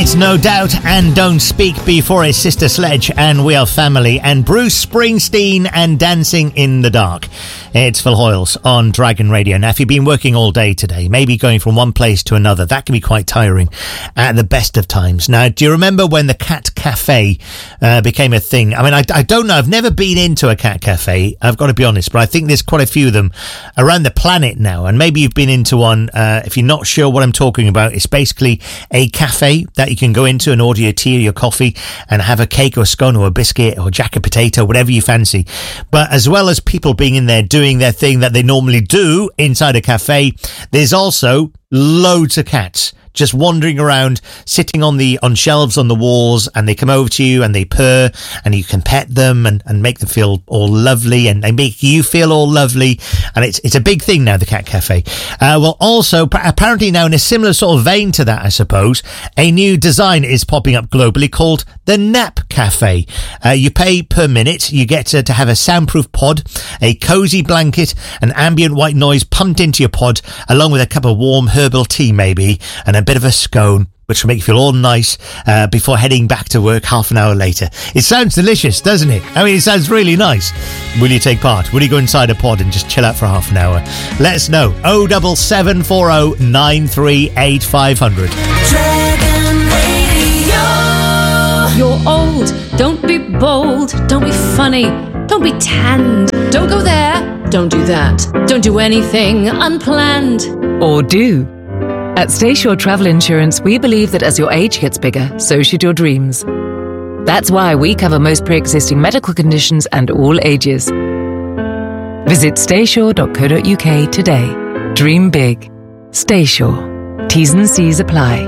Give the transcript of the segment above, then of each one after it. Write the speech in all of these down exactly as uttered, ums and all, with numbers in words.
It's No Doubt and Don't Speak Before It's Sister Sledge and We Are Family and Bruce Springsteen and Dancing in the Dark. It's Phil Hoyles on Dragon Radio. Now, if you've been working all day today, maybe going from one place to another, that can be quite tiring at the best of times. Now, do you remember when the Cat Cafe uh, became a thing? I mean, I, I don't know. I've never been into a cat cafe, I've got to be honest, but I think there's quite a few of them around the planet now. And maybe you've been into one. Uh, if you're not sure what I'm talking about, it's basically a cafe that you can go into and order your tea or your coffee and have a cake or a scone or a biscuit or a jacket potato, whatever you fancy. But as well as people being in there doing their thing that they normally do inside a cafe, there's also loads of cats just wandering around, sitting on the on shelves on the walls, and they come over to you and they purr, and you can pet them and, and make them feel all lovely, and they make you feel all lovely. And it's it's a big thing now, the Cat Cafe. Uh, well, also, apparently now in a similar sort of vein to that, I suppose, a new design is popping up globally called the Nap Cafe. Uh, you pay per minute, you get to, to have a soundproof pod, a cozy blanket, an ambient white noise pumped into your pod, along with a cup of warm herbal tea maybe, and a bit of a scone, which will make you feel all nice uh, before heading back to work half an hour later. It sounds delicious, doesn't it? I mean, it sounds really nice. Will you take part? Will you go inside a pod and just chill out for half an hour? Let us know. oh seven seven four oh nine three eight five hundred. Dragon Radio. You're old. Don't be bold. Don't be funny. Don't be tanned. Don't go there. Don't do that. Don't do anything unplanned. Or do. At Stayshore Travel Insurance, we believe that as your age gets bigger, so should your dreams. That's why we cover most pre-existing medical conditions and all ages. Visit stayshore dot co dot uk today. Dream big. Stayshore. T's and C's apply.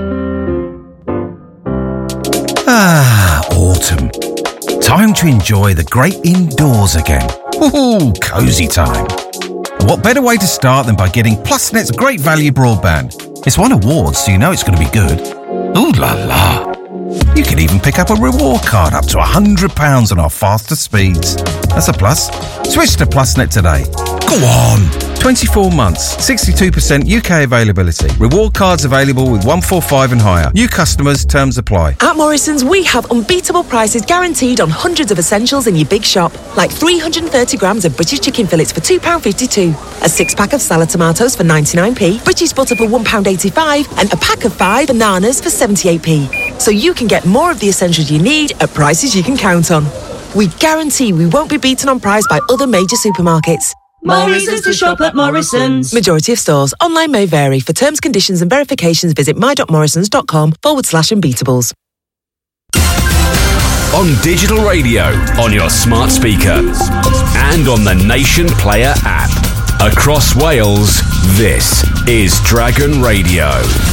Ah, autumn. Time to enjoy the great indoors again. Ooh, cosy time. What better way to start than by getting PlusNet's great value broadband? It's won awards, so you know it's going to be good. Ooh la la. You can even pick up a reward card up to one hundred pounds on our faster speeds. That's a plus. Switch to PlusNet today. Go on. twenty-four months, sixty-two percent U K availability. Reward cards available with one forty-five and higher. New customers, terms apply. At Morrison's, we have unbeatable prices guaranteed on hundreds of essentials in your big shop, like three hundred thirty grams of British chicken fillets for two pounds fifty-two, a six-pack of salad tomatoes for ninety-nine p, British butter for one pound eighty-five, and a pack of five bananas for seventy-eight p. So you can get more of the essentials you need at prices you can count on. We guarantee we won't be beaten on price by other major supermarkets. More reasons to shop at Morrison's. Majority of stores. Online may vary. For terms, conditions and verifications, visit my.morrisons.com forward slash unbeatables. On digital radio, on your smart speaker, and on the Nation Player app. Across Wales, this is Dragon Radio.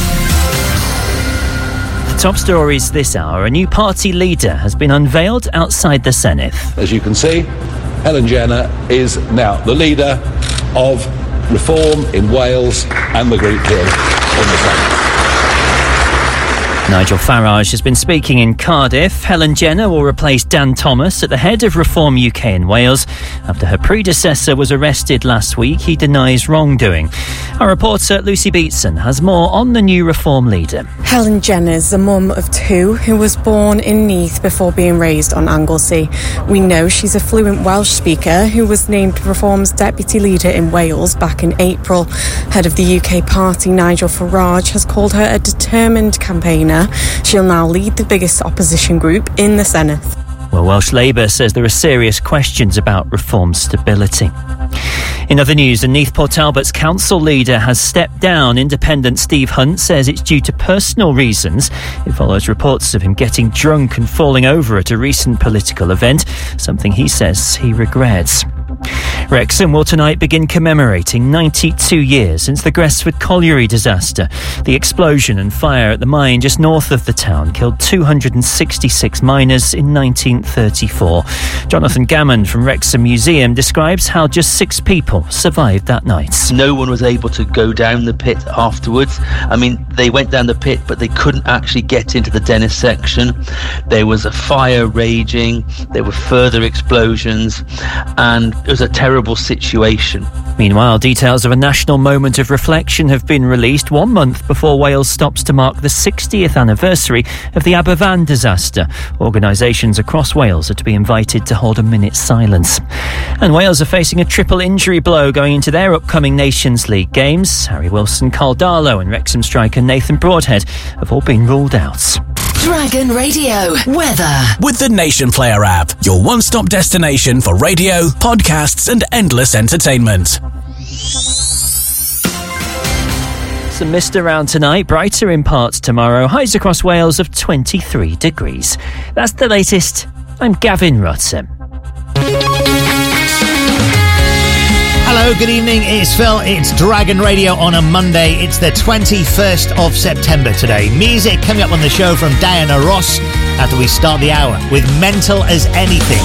Top stories this hour. A new party leader has been unveiled outside the Senedd. As you can see, Helen Jenner is now the leader of Reform in Wales and the group here in the Senedd. Nigel Farage has been speaking in Cardiff. Helen Jenner will replace Dan Thomas at the head of Reform U K in Wales. After her predecessor was arrested last week, he denies wrongdoing. Our reporter Lucy Beatson has more on the new Reform leader. Helen Jenner's the mum of two who was born in Neath before being raised on Anglesey. We know she's a fluent Welsh speaker who was named Reform's deputy leader in Wales back in April. Head of the U K party Nigel Farage has called her a determined campaigner. She'll now lead the biggest opposition group in the Senedd. Well, Welsh Labour says there are serious questions about Reform stability. In other news, the Neath Port Talbot's council leader has stepped down. Independent Steve Hunt says it's due to personal reasons. It follows reports of him getting drunk and falling over at a recent political event, something he says he regrets. Wrexham will tonight begin commemorating ninety-two years since the Gresford Colliery disaster. The explosion and fire at the mine just north of the town killed two hundred sixty-six miners in nineteen thirty-four. Jonathan Gammon from Wrexham Museum describes how just six people survived that night. No one was able to go down the pit afterwards. I mean, they went down the pit, but they couldn't actually get into the Dennis section. There was a fire raging, there were further explosions, and was a terrible situation. Meanwhile, details of a national moment of reflection have been released one month before Wales stops to mark the sixtieth anniversary of the Aberfan disaster. Organisations across Wales are to be invited to hold a minute's silence. And Wales are facing a triple injury blow going into their upcoming Nations League games. Harry Wilson, Carl Darlow and Wrexham striker Nathan Broadhead have all been ruled out. Dragon Radio weather with the Nation Player app, your one-stop destination for radio, podcasts and endless entertainment. Some mist around tonight, brighter in parts tomorrow, highs across Wales of twenty-three degrees. That's the latest. I'm Gavin Rutten. Hello, good evening, it's Phil, it's Dragon Radio on a Monday. It's the twenty-first of September today. Music coming up on the show from Diana Ross after we start the hour with Mental as Anything.